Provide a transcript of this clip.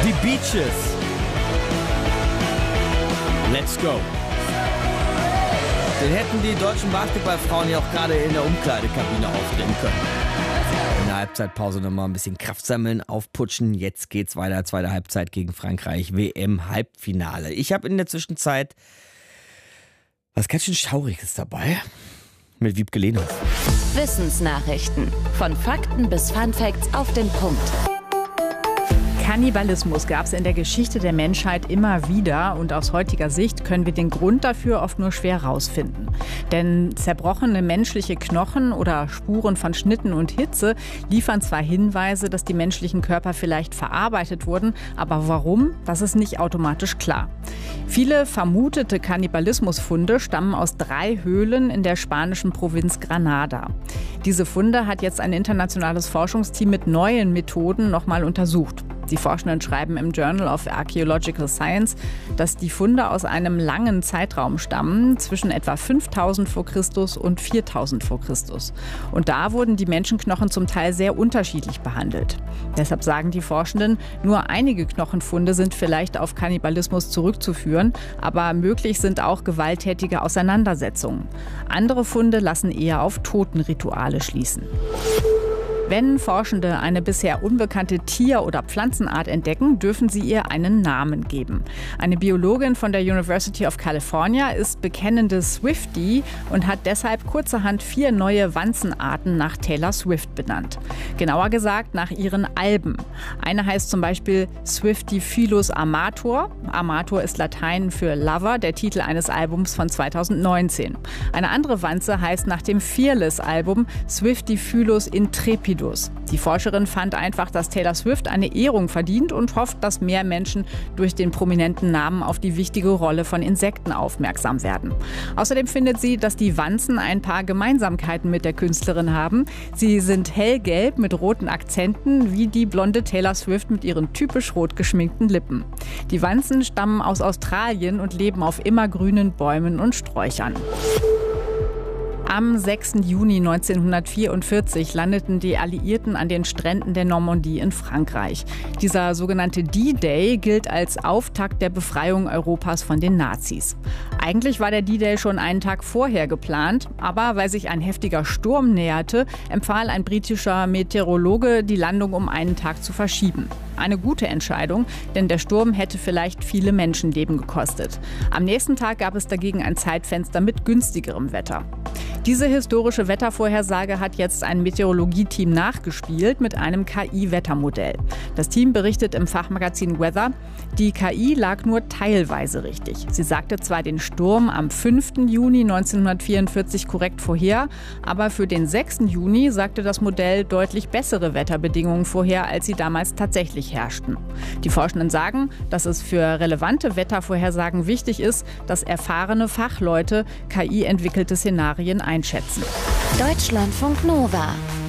Die Beaches. Let's go. Den hätten die deutschen Basketballfrauen ja auch gerade in der Umkleidekabine aufdrehen können. In der Halbzeitpause nochmal ein bisschen Kraft sammeln, aufputschen. Jetzt geht's weiter. Zweite Halbzeit gegen Frankreich. WM-Halbfinale. Ich habe in der Zwischenzeit was ganz schön Schauriges dabei. Mit Wiebke Lehnhoff. Wissensnachrichten. Von Fakten bis Funfacts auf den Punkt. Kannibalismus gab es in der Geschichte der Menschheit immer wieder und aus heutiger Sicht können wir den Grund dafür oft nur schwer rausfinden. Denn zerbrochene menschliche Knochen oder Spuren von Schnitten und Hitze liefern zwar Hinweise, dass die menschlichen Körper vielleicht verarbeitet wurden, aber warum, das ist nicht automatisch klar. Viele vermutete Kannibalismusfunde stammen aus 3 Höhlen in der spanischen Provinz Granada. Diese Funde hat jetzt ein internationales Forschungsteam mit neuen Methoden nochmal untersucht. Die Forschenden schreiben im Journal of Archaeological Science, dass die Funde aus einem langen Zeitraum stammen, zwischen etwa 5000 vor Christus und 4000 vor Christus. Und da wurden die Menschenknochen zum Teil sehr unterschiedlich behandelt. Deshalb sagen die Forschenden, nur einige Knochenfunde sind vielleicht auf Kannibalismus zurückzuführen, aber möglich sind auch gewalttätige Auseinandersetzungen. Andere Funde lassen eher auf Totenrituale schließen. Wenn Forschende eine bisher unbekannte Tier- oder Pflanzenart entdecken, dürfen sie ihr einen Namen geben. Eine Biologin von der University of California ist bekennende Swiftie und hat deshalb kurzerhand 4 neue Wanzenarten nach Taylor Swift benannt. Genauer gesagt nach ihren Alben. Eine heißt zum Beispiel Swiftifilus amator. Amator ist Latein für Lover, der Titel eines Albums von 2019. Eine andere Wanze heißt nach dem Fearless-Album Swiftifilus intrepidus. Die Forscherin fand einfach, dass Taylor Swift eine Ehrung verdient und hofft, dass mehr Menschen durch den prominenten Namen auf die wichtige Rolle von Insekten aufmerksam werden. Außerdem findet sie, dass die Wanzen ein paar Gemeinsamkeiten mit der Künstlerin haben. Sie sind hellgelb mit roten Akzenten, wie die blonde Taylor Swift mit ihren typisch rot geschminkten Lippen. Die Wanzen stammen aus Australien und leben auf immergrünen Bäumen und Sträuchern. Am 6. Juni 1944 landeten die Alliierten an den Stränden der Normandie in Frankreich. Dieser sogenannte D-Day gilt als Auftakt der Befreiung Europas von den Nazis. Eigentlich war der D-Day schon einen Tag vorher geplant, aber weil sich ein heftiger Sturm näherte, empfahl ein britischer Meteorologe, die Landung um einen Tag zu verschieben. Eine gute Entscheidung, denn der Sturm hätte vielleicht viele Menschenleben gekostet. Am nächsten Tag gab es dagegen ein Zeitfenster mit günstigerem Wetter. Diese historische Wettervorhersage hat jetzt ein Meteorologie-Team nachgespielt mit einem KI-Wettermodell. Das Team berichtet im Fachmagazin Weather, die KI lag nur teilweise richtig. Sie sagte zwar den Sturm am 5. Juni 1944 korrekt vorher, aber für den 6. Juni sagte das Modell deutlich bessere Wetterbedingungen vorher, als sie damals tatsächlich herrschten. Die Forschenden sagen, dass es für relevante Wettervorhersagen wichtig ist, dass erfahrene Fachleute KI-entwickelte Szenarien einschätzen. Deutschlandfunk Nova